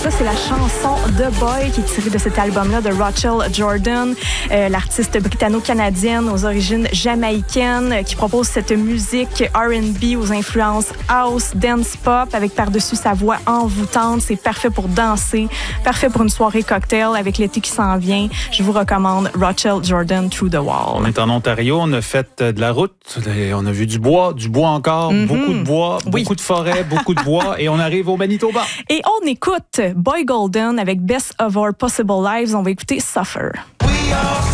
Ça, c'est la chanson The Boy qui est tirée de cet album-là de Rachel Jordan, l'artiste britanno-canadienne aux origines jamaïcaines qui propose cette musique R&B aux influences house, dance pop avec par-dessus sa voix envoûtante. C'est parfait pour danser, parfait pour une soirée cocktail avec l'été qui s'en vient. Je vous recommande Rachel Jordan, Through the Wall. On est en Ontario, on a fait de la route, on a vu du bois encore, beaucoup de bois, beaucoup de forêts, beaucoup de bois et on arrive au Manitoba. Et on écoute Boy Golden avec Best of Our Possible Lives. On va écouter Suffer.